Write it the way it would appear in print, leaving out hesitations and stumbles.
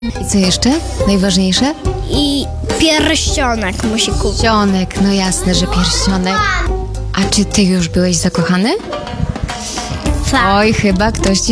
I co jeszcze? Najważniejsze? I pierścionek musi kupić. Pierścionek, no jasne, że pierścionek. A czy ty już byłeś zakochany? Tak. Oj, chyba ktoś ci